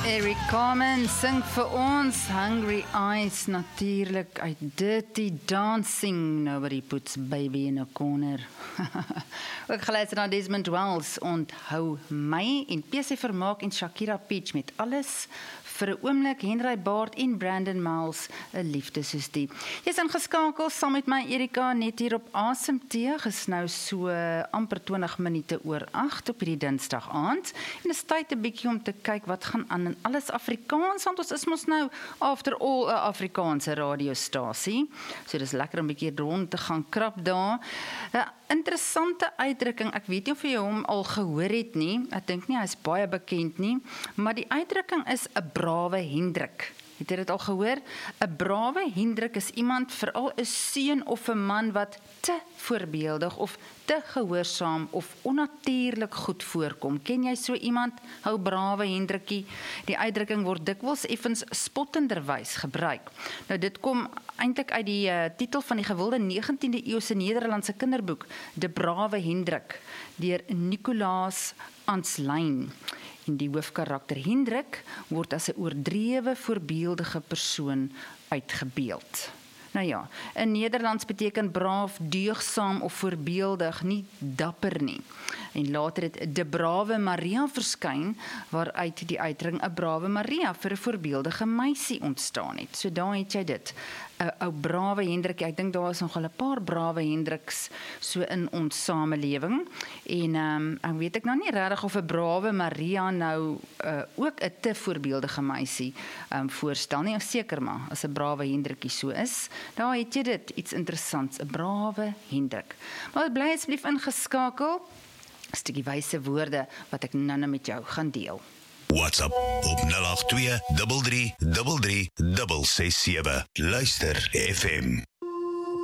Eric Carmen sing vir ons Hungry Eyes, natuurlik uit Dirty Dancing. Nobody puts baby in a corner. Ook geluister na Desmond Wells, Onthou My, en PC Vermaak en Shakira Peach met Alles vir 'n oomblik. Henry Baard en Brandon Miles, 'n liefde soos die. Jy's ingeskakel saam met my Erika net hier op Asemtee, gesnou so amper 20 minute oor 8 op hierdie Dinsdag aand. En is tyd 'n bietjie om te kyk wat gaan aan in alles Afrikaans, want ons is mos nou after all 'n Afrikaanse radiostasie. So dis lekker om 'n bietjie rond te gaan krap daar. 'n Interessante uitdrukking, ek weet nie of jy hom al gehoor het nie, ek dink nie hy is baie bekend nie, maar die uitdrukking is 'n brawe Hendrik. Het jy dit al gehoor? 'n brawe Hendrik is iemand, veral 'n seun of 'n man wat te voorbeeldig of te gehoorsaam of onnatuurlik goed voorkom. Ken jy so iemand? Hou brawe Hendrikie. Die uitdrukking word dikwels effens spottenderwys gebruik. Nou dit kom eintlik uit die titel van die gewilde 19de eeuse Nederlandse kinderboek, De Brawe Hendrik, deur Nicolaas Anslyn. En die hoofkarakter Hendrik word as 'n oordrewe voorbeeldige persoon uitgebeeld. Nou ja, in Nederlands beteken braaf, deugsaam of voorbeeldig, nie dapper nie. En later het De Brawe Maria verskyn, waaruit die uitdrukking 'n brawe Maria vir 'n voorbeeldige meisie ontstaan het. So daar het jy dit. 'n ou brawe Hendrik, ek dink daar is nogal 'n paar brawe Hendriks so in ons samelewing. En ek weet ek nou nie regtig of 'n brawe Maria nou ook 'n te voorbeeldige meisie voorstel nie, seker maar, as 'n brawe Hendrikie so is. Daar het jy dit, iets interessants, 'n brawe Hendrik. Maar bly asseblief ingeskakel, 'n stukkie wyse woorde wat ek nou met jou gaan deel. WhatsApp op 082 33 33 667. Luister FM.